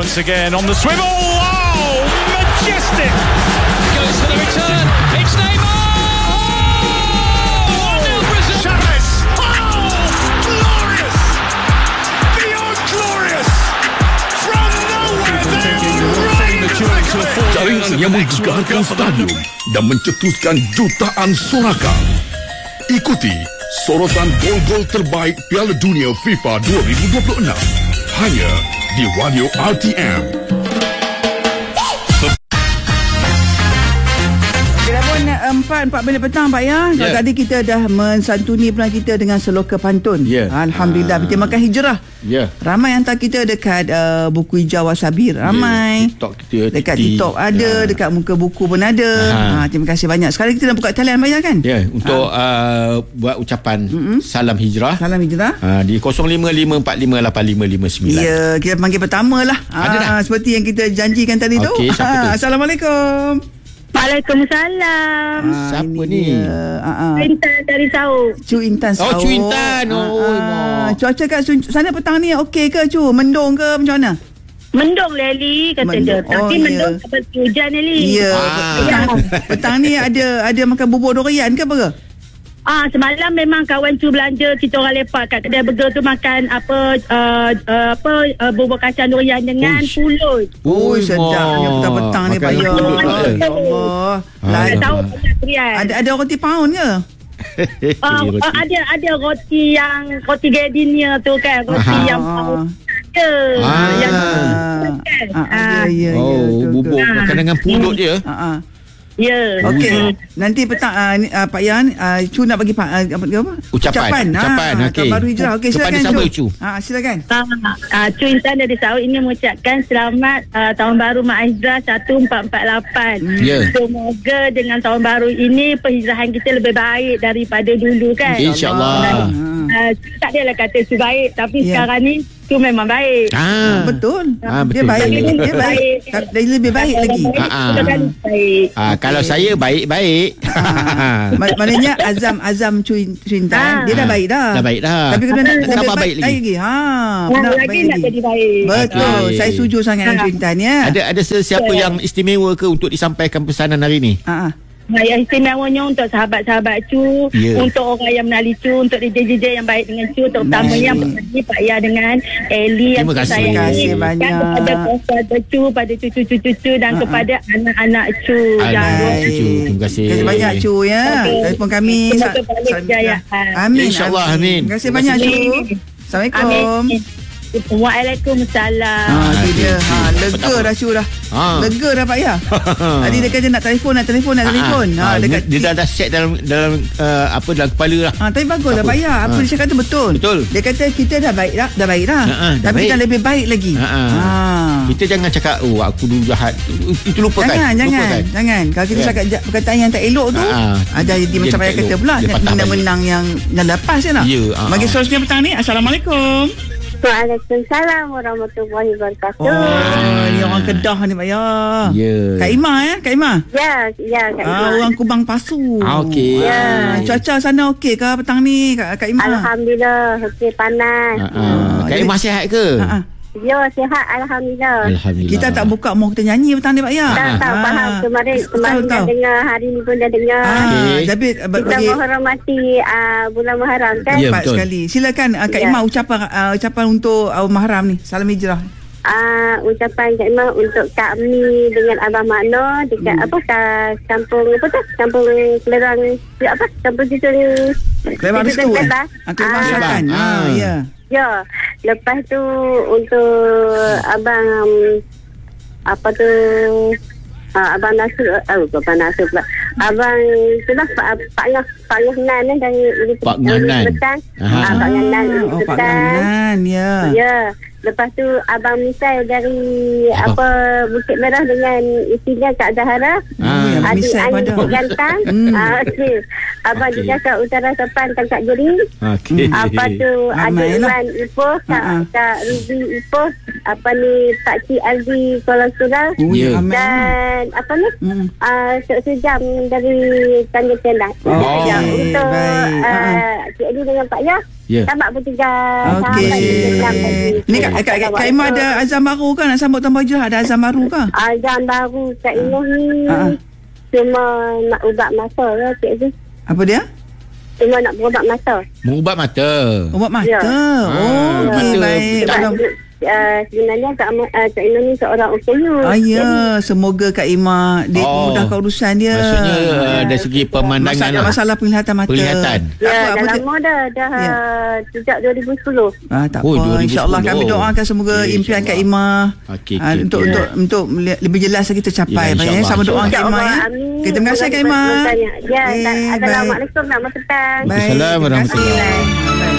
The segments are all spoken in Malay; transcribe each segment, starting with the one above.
once again on the swivel. Oh, majestic! Goes for the return. It's Neymar. Oh, 1-0 Brazil. Chavez. Oh, glorious! Beyond glorious! From nowhere, they rain the Jaringan yang menggegarkan stadion dan mencetuskan jutaan sorakan. Ikuti sorotan gol-gol terbaik Piala Dunia FIFA 2026 hanya di Radio RTM. Pukul 4 minit petang Pak ya. Yeah. Tadi kita dah mensantuni pelan kita dengan seloka pantun. Yeah. Alhamdulillah. Berterima kasih hijrah. Yeah. Ramai hantar kita dekat buku hijau Wasabi. Ramai. TikTok kita. Dekat TikTok ada, dekat muka buku pun ada. Terima kasih banyak. Sekarang kita dah buka talian Pak ya kan? Ya, untuk buat ucapan salam hijrah. Salam hijrah. Di 0554585559. Ya, kita panggil pertama lah. Ada dah. Seperti yang kita janjikan tadi tu. Assalamualaikum. Waalaikumsalam. Siapa ni? Intan dari Sauk. Cu Intan Sauk. Cu Intan. Cuaca kat sana petang ni okey ke Cu? Mendung ke macam mana? Mendung Leli kata dia. Tapi mendung seperti hujan Leli. Ya. Petang ni ada makan bubur durian ke apa ke? Semalam memang kawan tu belanja, kita orang lepak kat kedai burger tu makan bubur kacang durian dengan pulut. Sedapnya petang-petang ni Pak Ya. Allah. Tahu banyak durian. Ada roti pound ke? Ada roti yang roti gardenia tu kan, roti yang pound. Bubur makan dengan pulut je. Ya. Okey. Nanti petang Pak Yan Cu nak bagi ucapan. Okey. Baru hijrah. Okey, silakan Cu. Silakan. Cu Intan dari Sarawak ini mengucapkan selamat tahun baru Mak Aizah 1448. Semoga dengan tahun baru ini perhijrahan kita lebih baik daripada dulu kan. InsyaAllah. Tak adalah kata Cu baik, tapi sekarang ni Cu memang baik. Betul. Betul. Dia baik. Dia lebih baik lagi. Kalau saya baik-baik. Maknanya azam Cu Intan dia dah baik dah. Tapi kena tambah baik lagi. Lagi nak jadi baik. Betul. Saya setuju sangat dengan Cu Intan ya. Ada sesiapa yang istimewa ke untuk disampaikan pesanan hari ni? Yang istimewanya untuk sahabat-sahabat Cu, untuk orang yang mengenali Cu, untuk DJ yang baik dengan Cu, terutamanya Pak Ya dengan Ellie yang terima kasih banyak. Dan kepada keluarga Cu, pada cucu-cucu dan kepada anak-anak Cu. Terima kasih. Terima kasih banyak Cu ya. Telefon kami. Amin. InsyaAllah amin. Terima kasih banyak Cu. Assalamualaikum. Waalaikumsalam. Dia lega dah Cu dah. Lega dah Pak Ya. Tadi dia kata nak telefon. Dia dah set dalam dalam kepala lah. Tapi bagus dah Pak Ya. Apa dia cakap tu betul. Dia kata kita dah baik dah. Tapi kita lebih baik lagi. Kita jangan cakap aku dulu jahat. Itu lupakan. Jangan. Kalau kita cakap perkataan yang tak elok tu, jadi macam Pak Ya kata pula menang-menang yang lepas je lah. Bagi seterusnya petang ni. Assalamualaikum. Waalaikumsalam warahmatullahi wabarakatuh. Ni orang Kedah ni Pak Ya. Kak Ima ya? Kak Ima? Ya Kak Ima. Orang Kubang Pasu. Okey. Cuaca sana okey ke petang ni Kak Ima? Alhamdulillah okey, panas. Kak Ima sihat ke? Ya, sihat Alhamdulillah. Kita tak buka mau kita nyanyi petang ni Pak Ya. Tak faham. Kemarin dah dengar, hari ni pun dah dengar. Tapi kita menghormati bulan Muharram kan. Tepat sekali. Silakan Kak Ima ucapan untuk Muharram ni. Salam hijrah. Ucapan Kak Ima untuk Kak Mi dengan Abang Makno dekat kampung kampung Kelerang kampung situ Kelerang situ Kelerang Selatan. Ya. Lepas tu untuk Abang Abang Nasir pula. Abang itulah Pak Ngah Nan dari Pak Ngah Nan. Pak Ngah Nan. Pak Ngah Nan ya. Lepas tu Abang Misai dari Bukit Merah dengan isinya Kak Zahara. Adik gantang. Abang juga Kak Utara Sepan Kak Jeri. Apa tu Adik Iman Ipoh, Kak Ruby Ipoh, Pak Cik Alzi Kuala Surau. Dan sejam dari Tanjung Tendang. Untuk Cik Edi dengan Pak Ya. Selamat bertugas. Okey. Ni Kak Ima ada azam baru kan? Nak sambut tahun baru ada azam baru ke? Azam baru Kak Ima ni cuma nak ubat mata lah cikgu. Apa dia? Cuma nak berubat mata. Ubat mata. Ubat mata. Ya. Okey, baik. Sebenarnya Kak Ima ni seorang usaha. Ya, semoga Kak Ima dimudahkan urusan dia. Maksudnya dari segi pemandangan masalah penglihatan mata. Ya, dah lama dah sejak 2010. Tak apa. InsyaAllah kami doakan semoga impian Kak Ima untuk lebih jelas lagi tercapai. Sama doa Kak Ima ya. Terima kasih Kak Ima. Ya, Assalamualaikum warahmatullahi wabarakatuh. Waalaikumsalam warahmatullahi wabarakatuh.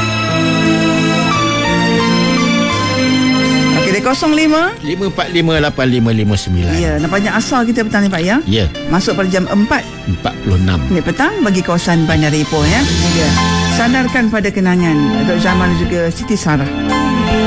Okey, 05 5458559. Ya, nampaknya asal kita petang ni Pak ya. Ya. Masuk pada jam 4:46 minit petang bagi kawasan Bandar Ipoh ya. Ini dia. Sandarkan pada kenangan Dr. Jamal dan juga Siti Sarah.